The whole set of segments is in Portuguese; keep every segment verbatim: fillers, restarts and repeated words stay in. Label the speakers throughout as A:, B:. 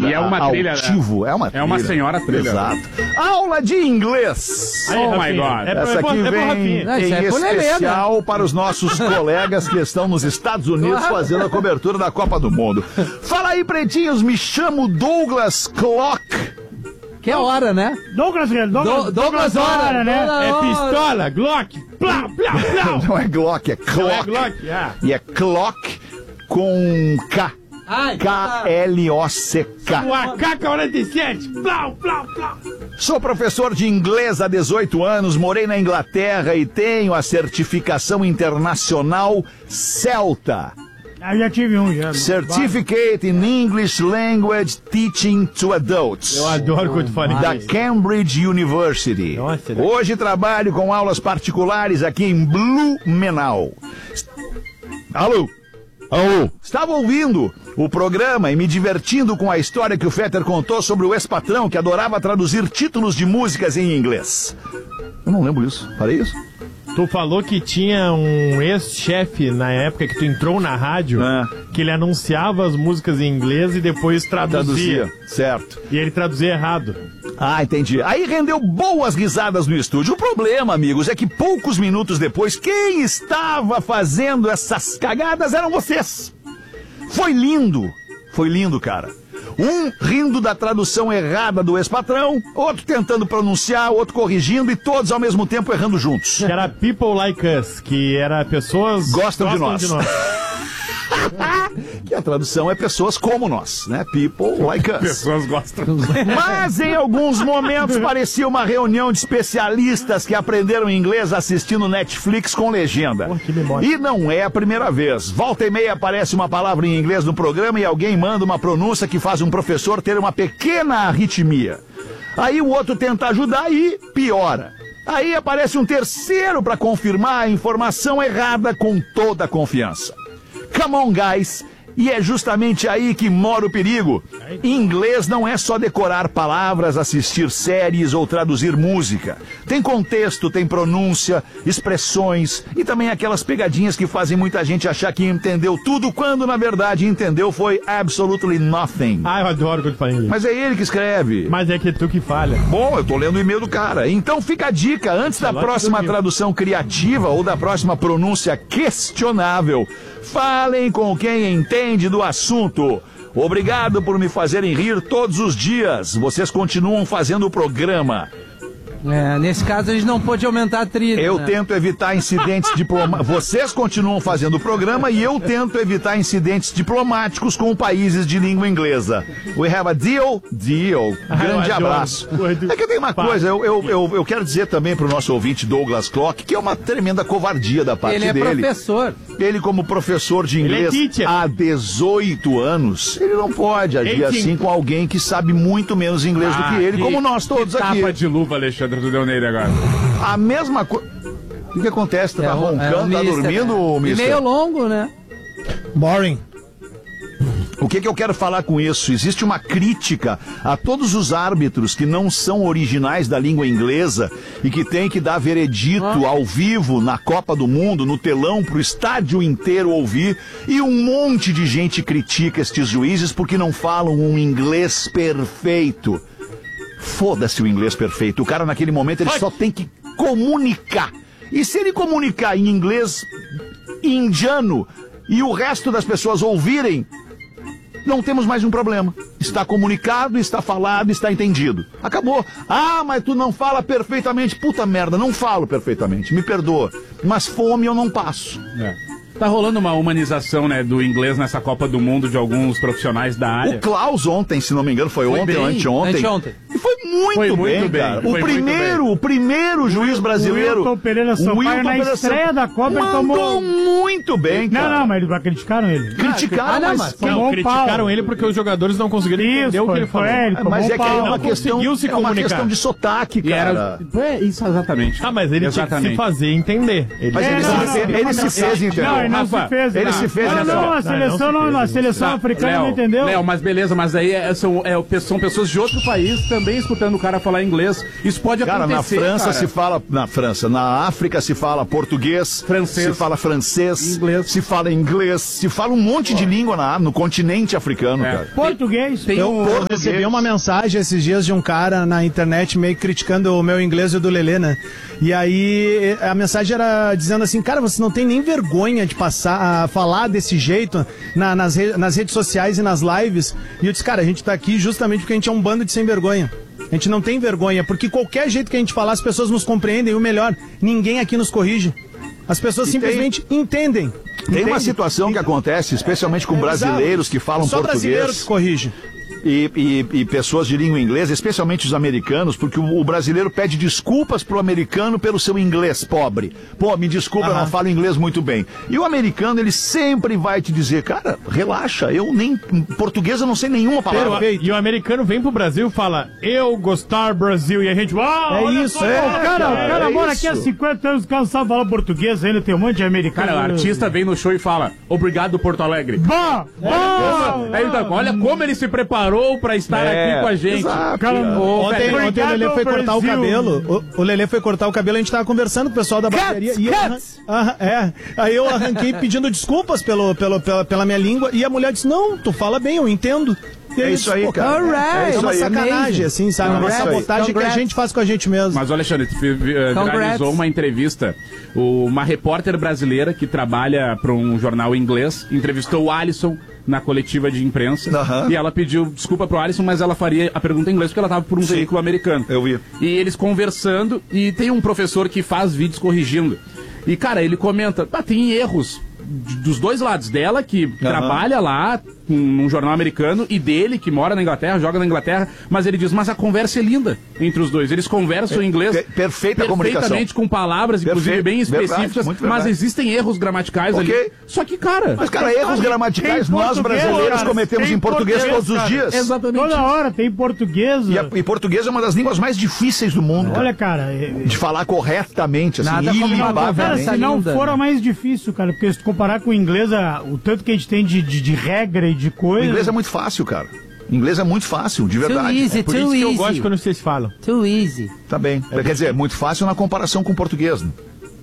A: E é uma trilha,
B: altivo. É uma trilha.
A: É uma senhora trilha.
B: Exato. Aula de inglês.
A: Aí, oh my God.
B: É, Essa aqui vem
C: Não,
B: em
C: é
B: especial
C: né?
B: para os nossos colegas que estão nos Estados Unidos fazendo a cobertura da Copa do Mundo. Fala aí, pretinhos, me chamo Douglas Clock.
C: Que é hora, né?
D: Douglas, Douglas,
C: Do, Douglas Hora, né?
D: É pistola, Glock, plá, plá, plá.
B: Não é Glock, é Clock.
D: Não é Glock, é.
B: E é Clock com K. K L O C K.
D: O A K quarenta e sete. Plá, plá, plá.
B: Sou professor de inglês há dezoito anos, morei na Inglaterra e tenho a certificação internacional CELTA.
D: Ah, já tive um, já.
B: Certificate in English Language Teaching to Adults.
D: Eu adoro quando fala
B: Da
D: inglês.
B: Cambridge University.
D: Nossa, né?
B: Hoje trabalho com aulas particulares aqui em Blumenau. Alô? Alô? Estava ouvindo o programa e me divertindo com a história que o Fetter contou sobre o ex-patrão que adorava traduzir títulos de músicas em inglês. Eu não lembro isso. Falei isso?
E: Tu falou que tinha um ex-chefe na época que tu entrou na rádio,
B: Ah.
E: que ele anunciava as músicas em inglês e depois traduzia.
B: Traduzia, certo.
E: E ele traduzia errado.
B: Ah, entendi. Aí rendeu boas risadas no estúdio. O problema, amigos, é que poucos minutos depois, quem estava fazendo essas cagadas eram vocês. Foi lindo. Foi lindo, cara. Um rindo da tradução errada do ex-patrão, outro tentando pronunciar, outro corrigindo e todos ao mesmo tempo errando juntos.
E: Que era People Like Us, que era pessoas
B: Gostam,
E: gostam
B: de nós. Que a tradução é pessoas como nós, né? People like us.
A: Pessoas gostam.
B: Mas em alguns momentos parecia uma reunião de especialistas que aprenderam inglês assistindo Netflix com legenda.
E: Pô, que memória.
B: E não é a primeira vez. Volta e meia aparece uma palavra em inglês no programa e alguém manda uma pronúncia que faz um professor ter uma pequena arritmia. Aí o outro tenta ajudar e piora. Aí aparece um terceiro para confirmar a informação errada com toda a confiança. Come on, guys! E é justamente aí que mora o perigo. Inglês não é só decorar palavras, assistir séries ou traduzir música. Tem contexto, tem pronúncia, expressões e também aquelas pegadinhas que fazem muita gente achar que entendeu tudo, quando na verdade entendeu foi absolutely nothing.
E: Ah, eu adoro quando fala inglês.
B: Mas é ele que escreve.
E: Mas é que é tu que falha.
B: Bom, eu tô lendo o e-mail do cara. Então fica a dica, antes da próxima tradução criativa ou da próxima pronúncia questionável, falem com quem entende do assunto. Obrigado por me fazerem rir todos os dias. Vocês continuam fazendo o programa.
C: É, nesse caso a gente não pôde aumentar a trilha.
B: Eu
C: né?
B: tento evitar incidentes diplomáticos. Vocês continuam fazendo o programa e eu tento evitar incidentes diplomáticos com países de língua inglesa. We have a deal? Deal. Grande
E: eu adoro.
B: abraço. É que tem uma coisa, eu, eu, eu, eu quero dizer também pro nosso ouvinte Douglas Clock que é uma tremenda covardia da parte
C: Ele é
B: dele.
C: professor.
B: Ele, como professor de
E: Ele é
B: inglês
E: teacher.
B: há dezoito anos, ele não pode agir
E: Eighteen.
B: assim com alguém que sabe muito menos inglês do que ele, como nós todos aqui.
A: Tapa de luva, Alexandre, tu deu nele agora.
B: A mesma coisa. O que, que acontece? Tu tá
C: É o-
B: roncando,
C: é o
B: tá
C: mister,
B: dormindo,
C: né? E
B: mister?
C: meio longo, né?
D: Boring.
B: O que, que eu quero falar com isso? Existe uma crítica a todos os árbitros que não são originais da língua inglesa e que têm que dar veredito ao vivo na Copa do Mundo, no telão, pro estádio inteiro ouvir. E um monte de gente critica estes juízes porque não falam um inglês perfeito. Foda-se o inglês perfeito. O cara, naquele momento, ele só tem que comunicar. E se ele comunicar em inglês indiano e o resto das pessoas ouvirem, não temos mais um problema. Está comunicado, está falado, está entendido. Acabou. Ah, mas tu não fala perfeitamente. Puta merda, não falo perfeitamente. Me perdoa. Mas fome eu não passo.
A: É. Tá rolando uma humanização, né, do inglês nessa Copa do Mundo de alguns profissionais da área.
B: O Klaus ontem, se não me engano, foi,
C: Foi
B: ontem
C: bem.
B: ou anteontem.
C: Anteontem.
B: E foi muito,
A: Foi muito
B: bem,
A: bem,
B: cara.
A: foi
B: O
A: muito
B: primeiro,
A: bem.
B: o primeiro juiz brasileiro.
D: O Wilton Pereira Sampaio,
B: Wilton
D: na
B: Pereira
D: estreia
B: Sampaio,
D: da Copa, ele
B: mandou
D: tomou...
B: muito bem, cara.
D: Não, não, mas eles criticaram ele.
B: Criticaram,
C: Ah, não,
B: mas...
C: mas-
D: Tomou
E: Não,
D: um
E: criticaram
D: pau.
E: ele porque os jogadores não conseguiram entender
D: Isso,
E: o que
D: foi,
E: ele falou.
D: foi ele, tomou
B: Mas
D: um
B: é que aí é
D: pau.
B: uma
E: Não
B: questão,
E: conseguiu se
B: é uma
E: comunicar.
B: questão de sotaque,
A: E
B: cara.
A: era... É, isso, exatamente.
E: Ah, mas ele tinha que se
A: Exatamente.
E: fazer entender. Ele
B: Mas
D: É,
B: ele,
D: não,
B: se,
D: não,
B: fe-
D: não,
B: ele
D: não,
B: se
D: não,
B: fez, entendeu?
D: Não, ele não
A: Rafa,
D: se fez.
B: ele
D: não.
B: se fez,
D: Não,
B: olha
D: não,
B: só.
D: a seleção
E: Não,
D: não,
E: não se
D: a
E: fez.
D: seleção
A: Tá,
D: africana
A: Léo,
D: não entendeu.
A: Léo, mas beleza, mas aí é, são, é, são pessoas de outro país também. bem escutando o cara falar inglês. Isso pode
B: Cara,
A: acontecer,
B: na França
A: cara.
B: se fala, na França, na África se fala português,
A: Francês.
B: se fala francês,
A: Inglês.
B: se fala inglês, se fala um monte de língua na, no continente africano,
A: É.
B: cara.
D: Português.
A: Tem
F: Eu,
A: um...
F: eu recebi uma mensagem esses dias de um cara na internet meio criticando o meu inglês e o do Lelê, né? E aí a mensagem era dizendo assim, cara, você não tem nem vergonha de passar a falar desse jeito na- nas, re- nas redes sociais e nas lives. E eu disse, cara, a gente tá aqui justamente porque a gente é um bando de sem vergonha. A gente não tem vergonha, porque qualquer jeito que a gente falar, as pessoas nos compreendem. E o melhor, ninguém aqui nos corrige. As pessoas
B: E
F: simplesmente entendem.
B: Tem uma
F: Entende?
B: situação que acontece, especialmente com
F: É,
B: brasileiros
F: exato.
B: que falam
F: Só brasileiro
B: português.
F: que corrige.
B: E, e- e pessoas de língua inglesa, especialmente os americanos, porque o, o brasileiro pede desculpas pro americano pelo seu inglês pobre. Pô, me desculpa, eu não falo inglês muito bem. E o americano, ele sempre vai te dizer, cara, relaxa, eu nem, em português eu não sei nenhuma palavra.
F: Perfeito.
E: E o americano vem pro Brasil e fala, eu gostar Brasil, e a gente, uau,
F: É
E: olha
F: isso,
E: só,
F: é.
D: O cara, o cara
B: é
D: mora
B: isso.
D: aqui há cinquenta anos, o cara não sabe falar português ainda, tem um monte de americano.
A: Cara, o artista vem no show e fala, obrigado, Porto Alegre.
D: Bah! Bah!
A: Aí, então, olha como ele se preparou pra estar aqui com a gente.
B: exato.
D: Cara,
A: Ô,
F: Ontem,
A: velho,
F: ontem o Lelê foi cortar o
D: Brasil.
F: cabelo. O, o Lelê foi cortar o cabelo, a gente tava conversando com o pessoal da barbearia. E eu, arran- é, aí eu arranquei pedindo desculpas pelo, pelo, pela, pela minha língua. E a mulher disse: não, tu fala bem, eu entendo. E
B: É
F: eu
B: isso
F: disse,
B: aí,
F: "Pô,
B: cara.
C: Alright.
B: É
F: É
B: isso
F: uma
B: aí.
F: sacanagem, assim, sabe? Uma
B: Congrats.
F: sabotagem que a
C: Congrats.
F: gente faz com a gente mesmo.
A: Mas, olha, Alexandre, tu fi- vi- eh,
C: Congrats.
A: viralizou uma entrevista. O- Uma repórter brasileira que trabalha para um jornal inglês entrevistou o Alisson na coletiva de imprensa.
B: Aham.
A: E ela pediu desculpa pro Alisson, mas ela faria a pergunta em inglês porque ela tava por um
B: Sim.
A: veículo americano.
B: Eu vi.
A: E eles conversando, e tem um professor que faz vídeos corrigindo. E, cara, ele comenta, ah, tem erros d- dos dois lados, dela, que trabalha lá num jornal americano, e dele, que mora na Inglaterra, joga na Inglaterra, mas ele diz, mas a conversa é linda entre os dois. Eles conversam em inglês
B: per- perfeita comunicação.
A: perfeitamente, com palavras, inclusive,
B: Perfeito,
A: bem específicas,
B: verdade, muito
A: mas
B: verdade.
A: existem erros gramaticais
B: Ok.
A: ali. Só que, cara...
B: Mas, cara, erros gramaticais
D: Tem
B: nós
D: português,
B: brasileiros
D: cara.
B: cometemos
D: Tem
B: em português
D: português,
B: todos os
D: cara.
B: dias.
A: Exatamente.
D: Toda hora tem português.
B: E, a- e português é uma das línguas mais difíceis do mundo. cara.
D: Olha, cara, é-
B: De falar corretamente, assim,
C: Nada como uma
D: Cara,
B: ilibavelmente.
C: conversa
D: se não
C: linda,
D: for
C: né?
D: a mais difícil, cara, porque se tu comparar com o inglês, a- o tanto que a gente tem de, de, de regra e de
B: O
D: coisa.
B: inglês é muito fácil, cara. O inglês é muito fácil, de
C: Too
B: verdade.
C: easy,
E: Por
C: too
E: isso que eu
C: easy.
E: gosto quando vocês falam.
C: Too easy.
B: Tá bem. Quer dizer, é muito fácil na comparação com o português. Né?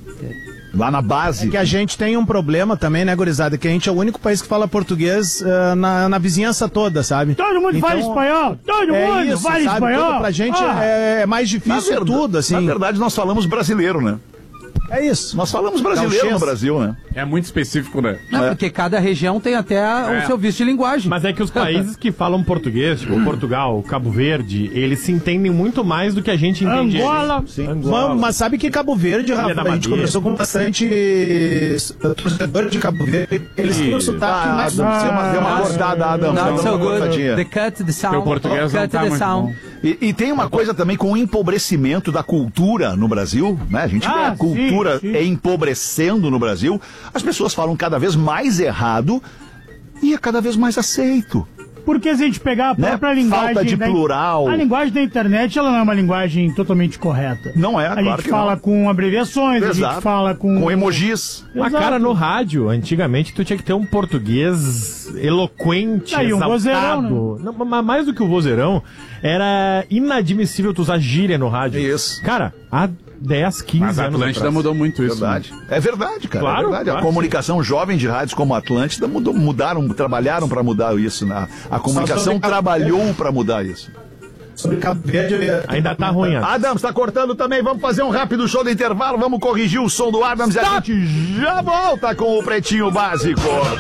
B: Lá na base.
F: É que a gente tem um problema também, né, gurizada? Que a gente é o único país que fala português ah, na, na vizinhança toda, sabe?
D: Todo mundo fala
F: Então,
D: espanhol! Todo
F: É
D: mundo
F: isso,
D: fala
F: sabe?
D: espanhol!
F: Tudo pra gente
D: Ah,
F: é, é mais
B: Na
F: difícil
B: verdade-
F: tudo, assim.
B: Na verdade, nós falamos brasileiro, né?
F: É isso.
B: Nós falamos brasileiro no
F: Gauchês.
B: Brasil, né?
A: É muito específico, né?
C: Não, porque cada região tem até
A: É.
C: o seu vício de linguagem.
E: Mas é que os países que falam português, tipo Portugal, Cabo Verde, eles se entendem muito mais do que a gente entende.
D: Angola.
E: Sim.
F: Mas, mas sabe que Cabo Verde,
E: Ilha
F: Rafa,
E: da
F: a gente
E: Madeira.
F: conversou com bastante eh, torcedores de Cabo Verde. Eles têm o sotaque
B: Ah,
F: mais...
B: Adams, deu uma, deu uma cortada, Adams.
C: Not
B: deu
C: so
B: uma
C: good.
B: cortadinha.
C: The cut, the sound.
A: Teu português não
C: cut,
A: tá
C: the
A: muito
C: sound.
A: bom.
B: E, e tem uma coisa também com o empobrecimento da cultura no Brasil, né? A gente vê
D: Ah,
B: a cultura
D: sim, sim.
B: é empobrecendo no Brasil. As pessoas falam cada vez mais errado e é cada vez mais aceito.
D: Porque se a gente pegar a
B: Né?
D: própria linguagem.
B: Falta de
D: da-
B: plural.
D: A linguagem da internet, ela não é uma linguagem totalmente correta.
B: Não é,
D: A
B: claro
D: gente
B: que
D: fala
B: não.
D: com abreviações, a
B: Exato.
D: gente fala com.
B: Com emojis.
E: Mas,
D: Exato.
E: cara, no rádio, antigamente, tu tinha que ter um português eloquente,
D: Ah, e um
E: exaltado.
D: vozeirão, né?
E: Não, mas mais do que o vozeirão, era inadmissível tu usar gíria no rádio.
B: Isso.
E: Cara, há dez, quinze
A: Mas a
E: anos
A: Atlântida
E: atrás.
A: mudou muito isso.
B: Verdade. É verdade, cara.
E: Claro,
B: é verdade.
E: claro
B: A
E: que
B: comunicação jovem de rádios como a Atlântida mudou, mudaram, trabalharam para mudar isso. Né? A comunicação
F: sobre-
B: trabalhou para mudar isso.
F: Sobre Cabo Verde... eu ia-
E: Ainda tá ruim, Adams.
B: Adams, tá cortando também. Vamos fazer um rápido show de intervalo. Vamos corrigir o som do Adams e a gente já volta com o Pretinho Básico.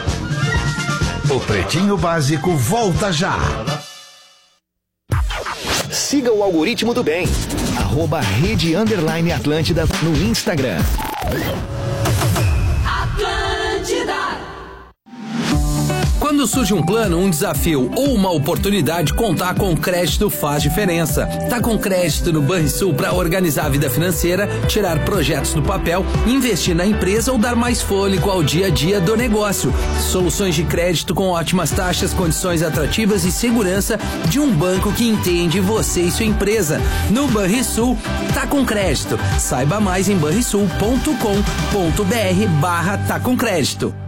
G: O Pretinho Básico volta já. Siga o algoritmo do bem. Arroba Rede Underline Atlântida no Instagram.
H: Quando surge um plano, um desafio ou uma oportunidade, contar com crédito faz diferença. Tá com crédito no Banrisul para organizar a vida financeira, tirar projetos do papel, investir na empresa ou dar mais fôlego ao dia a dia do negócio. Soluções de crédito com ótimas taxas, condições atrativas e segurança de um banco que entende você e sua empresa. No Banrisul, tá com crédito. Saiba mais em banrisul ponto com ponto br barra tá com crédito.